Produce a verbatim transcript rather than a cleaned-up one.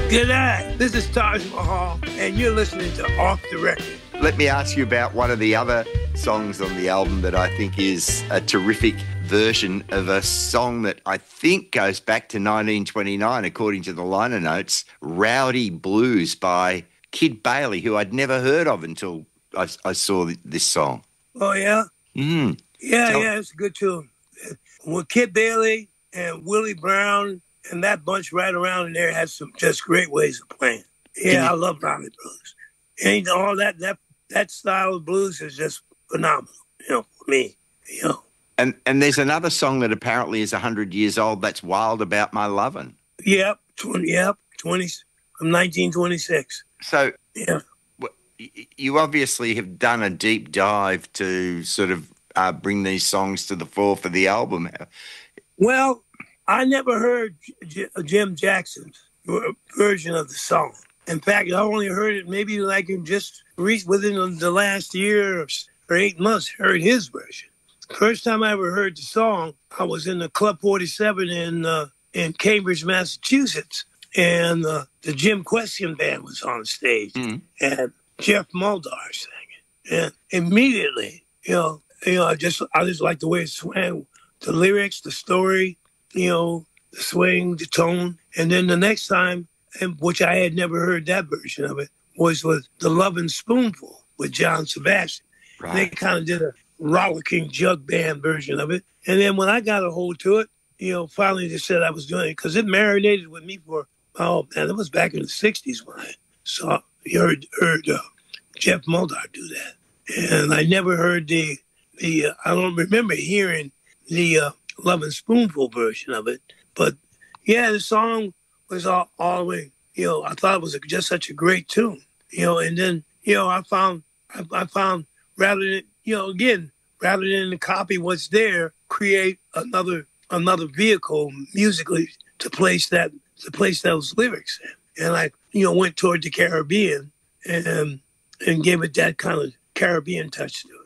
G'day, this is Taj Mahal, and you're listening to Off the Record. Let me ask you about one of the other songs on the album that I think is a terrific version of a song that I think goes back to nineteen twenty-nine, according to the liner notes, Rowdy Blues by Kid Bailey, who I'd never heard of until I, I saw this song. Oh, yeah? Mm. Yeah, Tell- yeah, it's a good tune. With Kid Bailey and Willie Brown and that bunch right around in there has some just great ways of playing. Yeah, you- I love Rowdy Blues. And all that, that, that style of blues is just phenomenal, you know, for me, you know. And and there's another song that apparently is one hundred years old, that's Wild About My Lovin'. Yep, twenty, yep, twenty, from nineteen twenty-six. So Yeah. you obviously have done a deep dive to sort of uh, bring these songs to the fore for the album. Well, I never heard J- Jim Jackson's ver- version of the song. In fact, I only heard it maybe like in just re- within the last year or, or eight months, heard his version. First time I ever heard the song, I was in the Club forty-seven in uh, in Cambridge, Massachusetts, and uh, the Jim Question Band was on stage, Mm. and Jeff Muldar sang it. And immediately, you know, you know, I just I just like the way it swang, the lyrics, the story, you know, the swing, the tone. And then the next time, and which I had never heard that version of it, was with the Lovin' Spoonful with John Sebastian. Right. They kind of did a rollicking jug band version of it. And then when I got a hold to it, you know, finally they said I was doing it because it marinated with me for, oh man, it was back in the sixties when I saw, you heard, heard uh, Jeff Muldar do that. And I never heard the, the uh, I don't remember hearing the uh, Lovin' Spoonful version of it. But yeah, the song was all, all the way, you know, I thought it was a, just such a great tune, you know, and then, you know, I found, I, I found rather than, you know, again, rather than to copy what's there, create another another vehicle musically to place that to place those lyrics in. And I, you know, went toward the Caribbean and and gave it that kind of Caribbean touch to it.